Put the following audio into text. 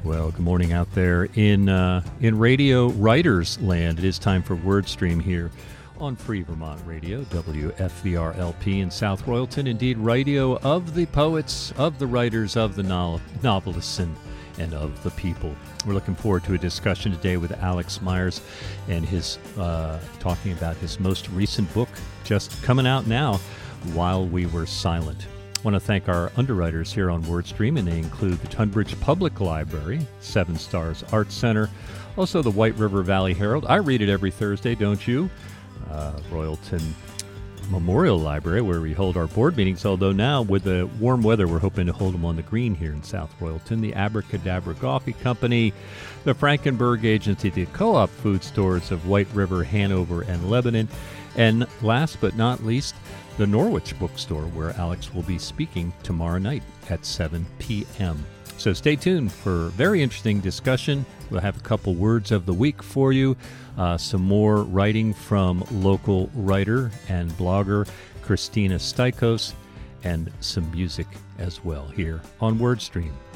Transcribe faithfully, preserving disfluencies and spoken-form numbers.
Well, good morning out there in uh, in radio writers land. It is time for WordStream here on Free Vermont Radio, W F V R L P in South Royalton. Indeed, radio of the poets, of the writers, of the no- novelists, and, and of the people. We're looking forward to a discussion today with Alex Myers and his uh, talking about his most recent book, just coming out now, While We Were Silent. I want to thank our underwriters here on WordStream, and they include the Tunbridge Public Library, Seven Stars Arts Center, also the White River Valley Herald. I read it every Thursday, don't you? Uh, Royalton Memorial Library, where we hold our board meetings, although now with the warm weather, we're hoping to hold them on the green here in South Royalton. The Abracadabra Coffee Company, the Frankenberg Agency, the Co-op food stores of White River, Hanover, and Lebanon, and last but not least, the Norwich Bookstore, where Alex will be speaking tomorrow night at seven p.m. So stay tuned for a very interesting discussion. We'll have a couple words of the week for you, uh, some more writing from local writer and blogger Christina Stikos, and some music as well here on WordStream.